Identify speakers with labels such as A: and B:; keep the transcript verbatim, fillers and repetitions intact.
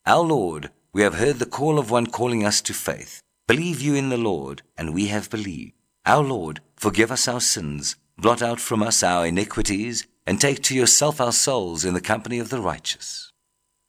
A: Our Lord, we have heard the call of one calling us to faith. Believe you in the Lord, and we have believed. Our Lord, forgive us our sins, blot out from us our iniquities, and take to yourself our souls in the company of the righteous.